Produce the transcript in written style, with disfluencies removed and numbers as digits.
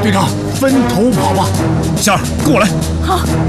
队长，分头跑吧。 夏儿，跟我来。 好。